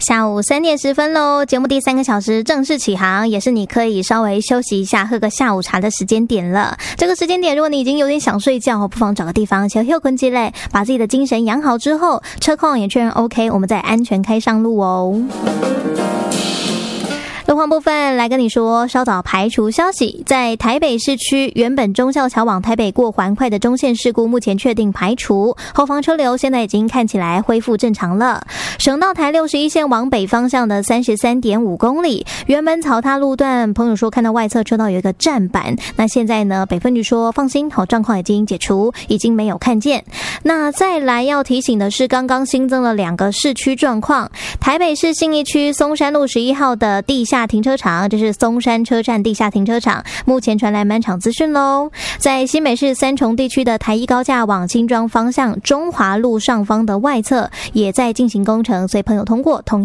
下午3点10分咯，节目第3个小时正式起航，也是你可以稍微休息一下喝个下午茶的时间点了。这个时间点如果你已经有点想睡觉，不妨找个地方休休困起来，把自己的精神养好之后，车况也确认 OK， 我们再安全开上路哦。路况部分来跟你说，稍早排除消息，在台北市区原本忠孝桥往台北过环快的中线事故目前确定排除，后方车流现在已经看起来恢复正常了。省道台61线往北方向的 33.5 公里，原本草踏路段朋友说看到外侧车道有一个站板，那现在呢北分局说放心，好，状况已经解除，已经没有看见。那再来要提醒的是，刚刚新增了2个市区状况，台北市信义区松山路11号的地下停车场，这是松山车站地下停车场，目前传来满场资讯咯。在新北市三重地区的台一高架往新庄方向中华路上方的外侧也在进行工程，所以朋友通过同样